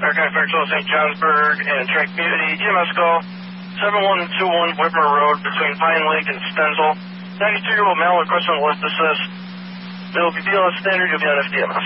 Archive Factual, St. Johnsburg, and Trent Community. EMS call 7121 Whitmer Road between Pine Lake and Stenzel. 92-year-old male requesting lift assist. It will be BLS standard. You'll be on FDMS.